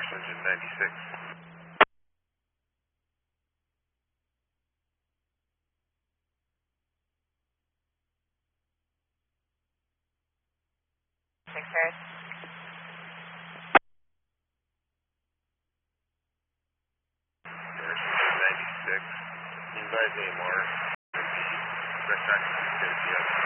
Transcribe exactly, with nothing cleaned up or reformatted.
engine ninety-six. Six Harris. Harris ninety-six. Advise A M R. The rest active is